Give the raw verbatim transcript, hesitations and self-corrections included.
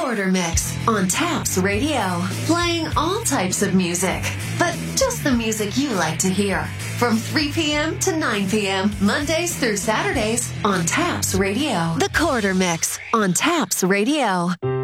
Quarter Mix on Taps Radio. Playing all types of music, but just the music you like to hear. From three p.m. to nine p.m., Mondays through Saturdays on Taps Radio. The Quarter Mix on Taps Radio.